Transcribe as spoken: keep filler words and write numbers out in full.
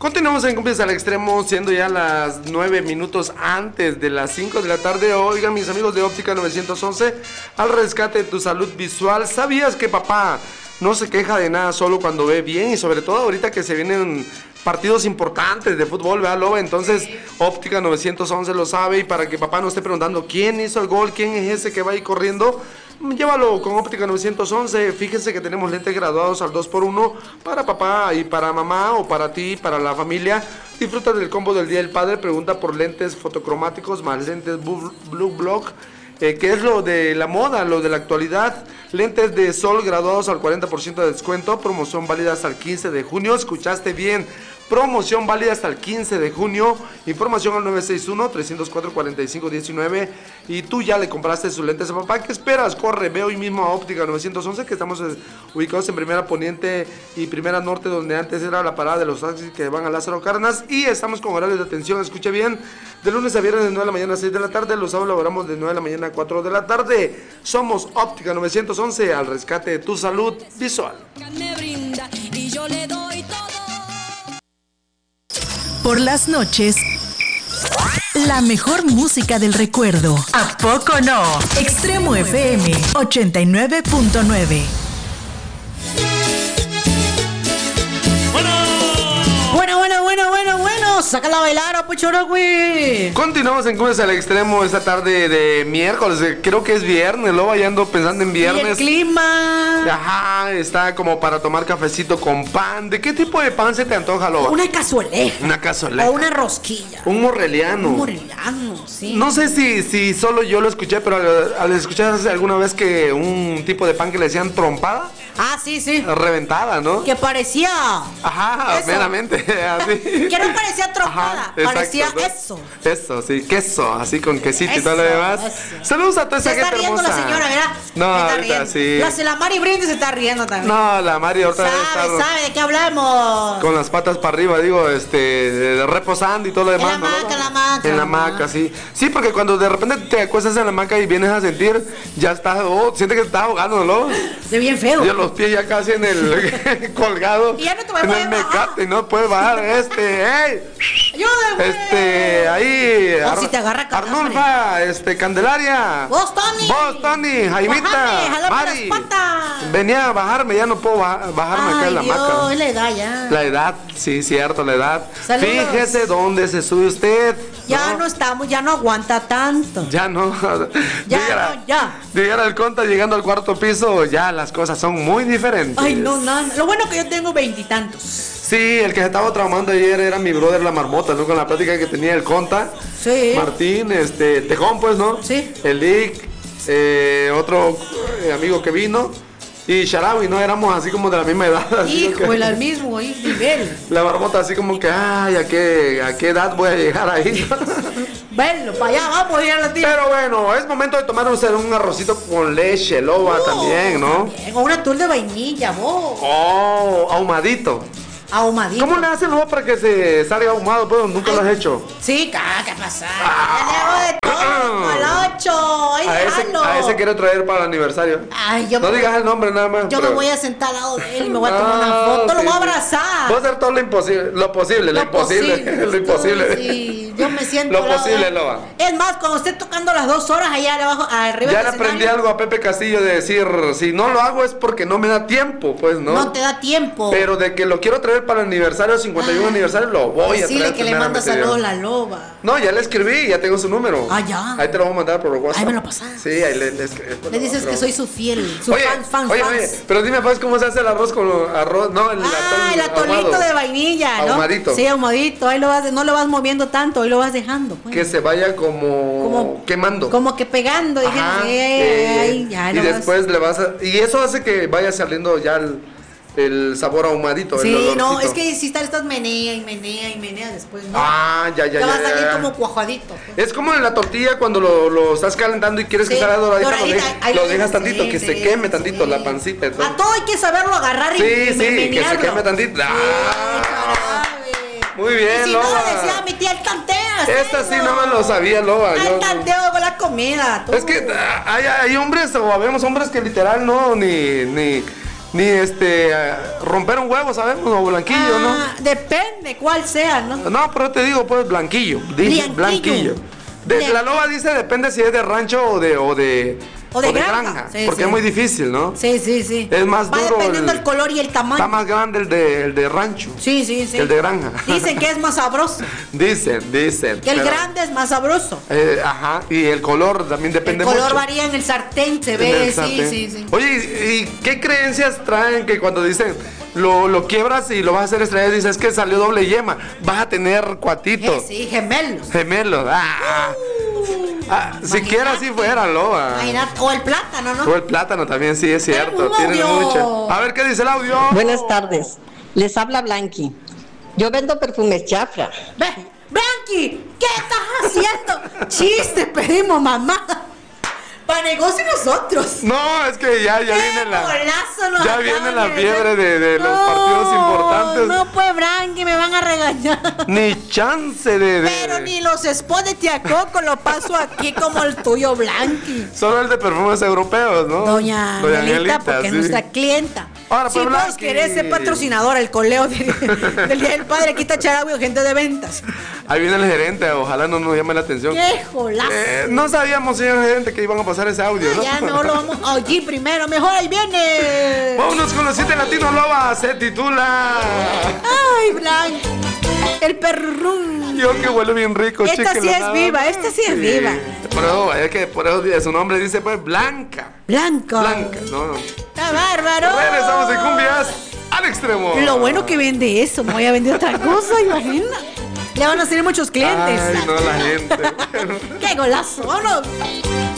Continuamos en Cumbias al Extremo, siendo ya las nueve minutos antes de las cinco de la tarde. Oigan, mis amigos de Óptica novecientos once, al rescate de tu salud visual. ¿Sabías que papá no se queja de nada solo cuando ve bien? Y sobre todo ahorita que se vienen partidos importantes de fútbol, ¿verdad, Loba? Entonces, Óptica novecientos once lo sabe, y para que papá no esté preguntando quién hizo el gol, quién es ese que va ahí corriendo, llévalo con Óptica novecientos once. Fíjense que tenemos lentes graduados al dos por uno para papá y para mamá, o para ti, para la familia. Disfruta del combo del Día del Padre. Pregunta por lentes fotocromáticos más lentes Blue, Blue Block, eh, que es lo de la moda, lo de la actualidad. Lentes de sol graduados al cuarenta por ciento de descuento. Promoción válida hasta el quince de junio. ¿Escuchaste bien? Promoción válida hasta el quince de junio. Información al nueve seis uno, tres cero cuatro, cuatro cinco uno nueve. Y tú ya le compraste sus lentes a papá. ¿Qué esperas? Corre, ve hoy mismo a Óptica novecientos once, que estamos ubicados en Primera Poniente y Primera Norte, donde antes era la parada de los taxis que van a Lázaro Cárdenas. Y estamos con horarios de atención, escuche bien, de lunes a viernes de nueve de la mañana a seis de la tarde. Los sábados laboramos de nueve de la mañana a cuatro de la tarde. Somos Óptica novecientos once, al rescate de tu salud visual. Me brinda y yo le doy todo. Por las noches, la mejor música del recuerdo. ¿A poco no? Extremo F M ochenta y nueve punto nueve. Bueno, bueno, bueno, bueno, bueno. Sácala a bailar, a Puchoro, güey. Continuamos en Cumbias al Extremo esta tarde de miércoles. Creo que es viernes, lo ya ando pensando en viernes. Y el clima. Ajá, está como para tomar cafecito con pan. ¿De qué tipo de pan se te antoja, Loba? Una cazueleja. Una cazueleja. O una rosquilla. Un morreliano. Un moreliano, sí. No sé si, si solo yo lo escuché, pero al, al escuchar alguna vez que un tipo de pan que le decían trompada. Ah, sí, sí. Reventada, ¿no? Que parecía. Ajá, eso. meramente, así. Que no parecía trompada. Ajá, parecía exacto, ¿no? eso. Eso, sí, queso, así con quesito y todo lo Eso, demás. eso. Saludos a toda esa Se está gente riendo hermosa. la señora, ¿verdad? No, Se está ahorita riendo. sí. La, la Mari Brindis se está riendo también. No, la Mari ahorita debe Sabe, estar sabe de qué hablamos. con las patas para arriba, digo, este, reposando y todo lo En demás. la ¿no? hamaca, en la hamaca. En la hamaca, sí. Sí, porque cuando de repente te acuestas en la hamaca y vienes a sentir, ya estás, oh, sientes que te estás ahogando, ¿no? De bien feo. Y los pies ya casi en el colgado. Y ya no te voy a en poder el bajar. mecate, no puedes bajar, este, ey. Ayúdame. Este, ahí. O si te agarra calambre. Arnulfa, este, Candelaria. Vos, Tony. Vos, Tony, Jaimita. Bájame, jalame Mari. las patas. Venía a bajarme, ya no puedo bajar, bajarme acá en la Ay, Dios, hamaca. es la edad ya. La edad, sí, cierto, la edad. Saludos. Fíjese dónde se sube usted. Ya no estamos, ya no aguanta tanto. Ya no. Ya Dijera- no, ya. Dijera el conta llegando al cuarto piso, ya las cosas son muy diferentes. Ay, no, nada. Lo bueno que yo tengo veintitantos. Sí, el que se estaba traumando ayer era mi brother la marmota, ¿no? Con la plática que tenía el conta. Sí. Martín, este, Tejón, pues, ¿no? Sí. El Lick, eh, otro eh, amigo que vino. Y Sharawi, ¿no? Éramos así como de la misma edad. así Hijo, que- el mismo ahí, nivel. La marmota así como que, ay, ¿a qué, a qué edad voy a llegar ahí? Bueno, para allá vamos a ir a la tía. Pero bueno, es momento de tomar un, un arrocito con leche, Loba, también, ¿no? También, o una tul de vainilla, vos. Oh, ahumadito. Ahumadito. ¿Cómo le hacen, Loba, para que se salga ahumado? Pues nunca lo has hecho. Sí, ca- ¿qué pasa? Ah. Ya le hago de todo, al ocho. Ay, A ese, déjalo. a ese quiero traer para el aniversario. Ay, yo No me- digas el nombre nada más. Yo pero- me voy a sentar al lado de él y me voy a tomar una No, foto. Lo sí, voy a sí. abrazar. Voy a hacer todo lo imposible, lo posible, lo, imposible, posible, lo imposible. Sí, yo me siento. Lo al lado posible, de él. Loba. Es más, cuando esté tocando las dos horas allá abajo, arriba Ya del le aprendí escenario, algo a Pepe Castillo de decir, si no lo hago es porque no me da tiempo, pues, ¿no? no te da tiempo. Pero de que lo quiero traer para el aniversario, cincuenta y uno Ah. aniversario, lo voy a Decirle traer. que le manda primeramente saludos yo. la loba. No, ya le escribí, ya tengo su número. Ah, ya. Ahí te lo voy a mandar por WhatsApp. Ahí me lo pasas. Sí, ahí le, le escribí. Le dices que soy su fiel, su Oye, fan, fan, oye, fans. oye, pero dime, pues, ¿cómo se hace el arroz con arroz? No, el Ah, el atol atolito ahumado. de vainilla, ¿no? Ahumadito. Sí, ahumadito. Ahí lo vas, no lo vas moviendo tanto, ahí lo vas dejando. Pues. Que se vaya como, Como- quemando. Como que pegando. Dije, Ajá, "Ey, eh, ay, ya y lo vas". después le vas a... Y eso hace que vaya saliendo ya el, el sabor ahumadito. el Sí, no, olorcito. es que si estás, estás menea y menea y menea después, ¿no? Ah, ya, ya, Te ya. va a ya, salir ya. como cuajadito. pues. Es como en la tortilla cuando lo, lo estás calentando y quieres que Sí, salga doradita, lo, doradita, dejas- ahí lo lo dejas dejas, tantito, sí, que sí, se queme sí. tantito la pancita. y todo. A todo hay que saberlo agarrar y Sí, y sí, que se menearlo. queme tantito. Sí, Ah. jarabe. Muy bien, Y si Loba. no, decía mi tía, el tanteo. Esta sí no me lo sabía, Loba. El yo- tanteo con la comida. tú. Es que ah, hay, hay hombres, o habemos hombres que literal no, ni, ni, ni este eh, romper un huevo, sabemos, o blanquillo, Ah, depende cuál sea, ¿no? ¿no? No, pero te digo, pues blanquillo, dice Blanquillo. blanquillo. De, Blan- la loba dice depende si es de rancho o de o de, O de granja. Sí, porque sí. es muy difícil, ¿no? Sí, sí, sí. Es más Va duro dependiendo el- del color y el tamaño. Está más grande el de, el de rancho. Sí, sí, sí. que el de granja. Dicen que es más sabroso. Dicen, dicen. Que el pero, grande es más sabroso. eh, ajá, y el color también depende El color mucho. varía en el sartén, se En ve, el sí, sartén. sí, sí. Oye, ¿y, y qué creencias traen que cuando dicen lo, lo quiebras y lo vas a hacer estrellar, dices que salió doble yema, vas a tener cuatitos, Eh, sí, gemelos. gemelos? Ah, ah, siquiera si fuera loba. Imagínate, o el plátano, ¿no? O el plátano también, sí, es cierto. un Tienen audio. mucho. A ver, ¿qué dice el audio? Buenas tardes, les habla Blanqui. Yo vendo perfumes Jafra. Ve, Blanqui, ¿qué estás haciendo? Chiste, pedimos, mamá. Para negocio nosotros. No, es que ya, ya ¡Qué viene la. golazo nos Ya acaban viene la de fiebre de, de los No, partidos importantes. No, pues, Blanqui, me van a regañar. Ni chance de. de- Pero ni los spots de Tiacoco lo paso aquí como el tuyo, Blanqui. Solo el de perfumes europeos, ¿no? Doña Angelita, porque es sí. nuestra clienta. Ahora, si pues, vos Blanqui. querés ser patrocinadora, el coleo de- del Día del Padre, aquí está Charabio, gente de ventas. Ahí viene el gerente, ojalá no nos llame la atención. ¡Qué jolazo! Eh, no sabíamos, señor gerente, que iban a pasar ese audio, ¿no? Ya mejor lo vamos a oír primero, mejor ahí viene. Vámonos con los siete latinos loba, se titula. Ay, Blanqui, el perrún. Yo que huele bien rico, Esta chique, sí lo es nada viva, más. esta sí es viva. Pero es que por eso su nombre dice pues Blanca. Blanco. Blanca, no. Está bárbaro. Regresamos en cumbias al extremo. Lo bueno que vende eso, no voy a vender otra cosa, imagina. Le van a hacer muchos clientes. Ay, no, la gente. ¡Qué golazo! ¡Vámonos!